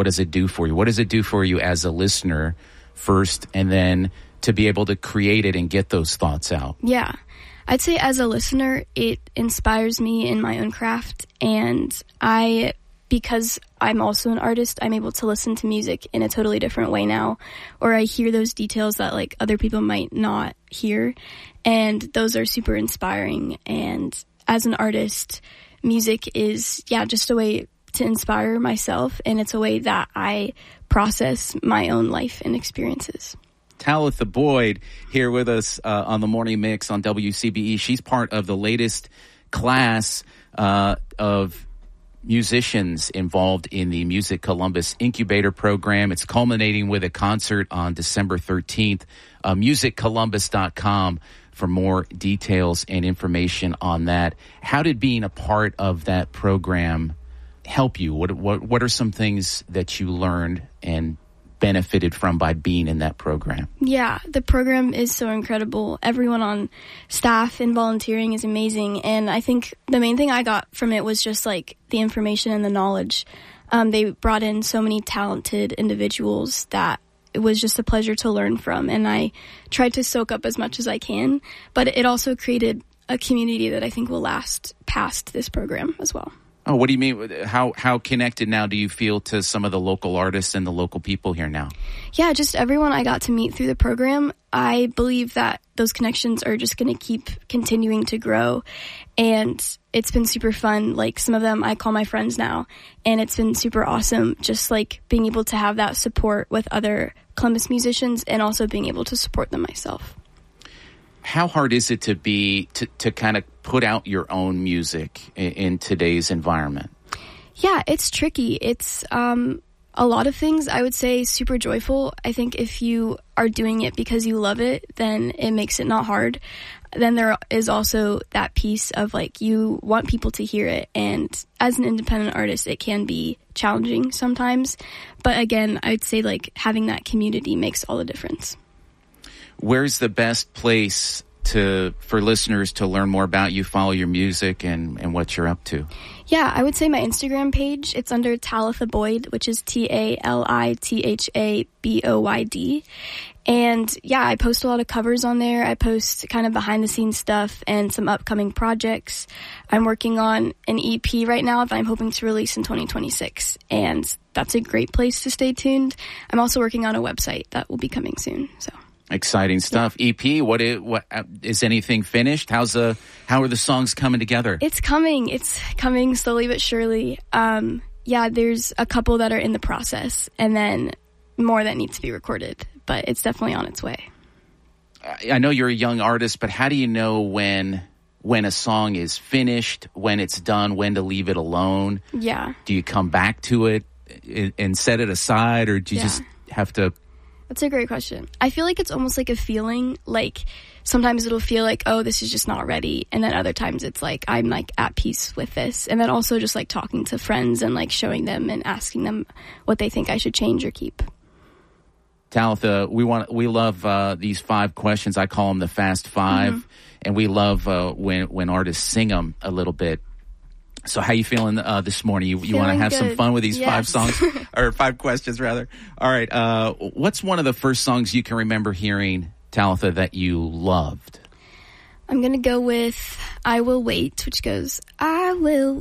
what does it do for you? What does it do for you as a listener first, and then to be able to create it and get those thoughts out? Yeah. I'd say as a listener, it inspires me in my own craft, and because I'm also an artist, I'm able to listen to music in a totally different way now, or I hear those details that like other people might not hear, and those are super inspiring. And as an artist, music is, just a way to inspire myself, and it's a way that I process my own life and experiences. Talitha Boyd here with us on the Morning Mix on WCBE. She's part of the latest class of musicians involved in the Music Columbus Incubator Program. It's culminating with a concert on December 13th. MusicColumbus.com for more details and information on that. How did being a part of that program help you? What are some things that you learned and benefited from by being in that program? Yeah, the program is so incredible. Everyone on staff and volunteering is amazing, and I think the main thing I got from it was just like the information and the knowledge. They brought in so many talented individuals that it was just a pleasure to learn from, and I tried to soak up as much as I can, but it also created a community that I think will last past this program as well. Oh, what do you mean? How connected now do you feel to some of the local artists and the local people here now? Yeah, just everyone I got to meet through the program. I believe that those connections are just going to keep continuing to grow, and it's been super fun. Like, some of them I call my friends now, and it's been super awesome just like being able to have that support with other Columbus musicians and also being able to support them myself. How hard is it to kind of put out your own music in today's environment? Yeah, it's tricky. It's a lot of things, I would say, super joyful. I think if you are doing it because you love it, then it makes it not hard. Then there is also that piece of like you want people to hear it, and as an independent artist, it can be challenging sometimes. But again, I'd say like having that community makes all the difference. Where's the best place for listeners to learn more about you, follow your music, and what you're up to? Yeah, I would say my Instagram page. It's under Talitha Boyd, which is TALITHABOYD. And yeah, I post a lot of covers on there. I post kind of behind the scenes stuff and some upcoming projects. I'm working on an EP right now that I'm hoping to release in 2026. And that's a great place to stay tuned. I'm also working on a website that will be coming soon. So exciting stuff. Yeah. EP, what is anything finished? How are the songs coming together? It's coming slowly but surely. Yeah, there's a couple that are in the process, and then more that needs to be recorded, but it's definitely on its way. I know you're a young artist, but how do you know when a song is finished, when it's done, when to leave it alone? Yeah. Do you come back to it and set it aside, or do you just have to? That's a great question. I feel like it's almost like a feeling. Like sometimes it'll feel like, oh, this is just not ready, and then other times it's like I'm like at peace with this. And then also just like talking to friends and like showing them and asking them what they think I should change or keep. Talitha, we love these 5 questions. I call them the Fast 5, and we love when artists sing them a little bit. So how you feeling this morning? You want to have some fun with these 5 songs? Or 5 questions, rather. All right. What's one of the first songs you can remember hearing, Talitha, that you loved? I'm going to go with I Will Wait, which goes, I will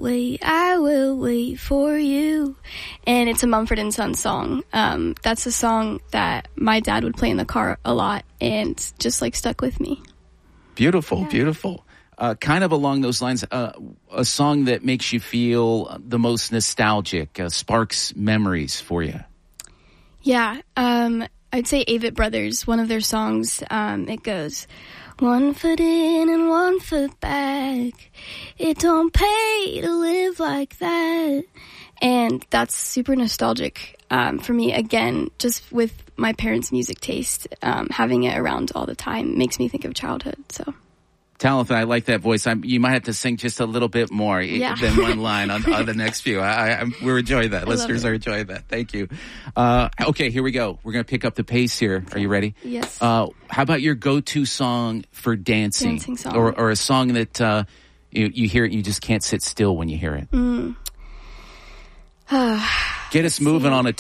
wait for you. And it's a Mumford & Sons song. That's a song that my dad would play in the car a lot and just like stuck with me. Beautiful, beautiful. Kind of along those lines, a song that makes you feel the most nostalgic, sparks memories for you. Yeah, I'd say Avett Brothers, one of their songs, it goes, 1 foot in and 1 foot back, it don't pay to live like that. And that's super nostalgic for me. Again, just with my parents' music taste, having it around all the time makes me think of childhood, so. Talitha, I like that voice. You might have to sing just a little bit more than one line on the next few. We're enjoying that. Listeners are enjoying that. Thank you. Okay, here we go. We're going to pick up the pace here. Are you ready? Yes. How about your go-to song for dancing? Dancing song. Or a song that you hear it and you just can't sit still when you hear it? Mm. Get us moving on a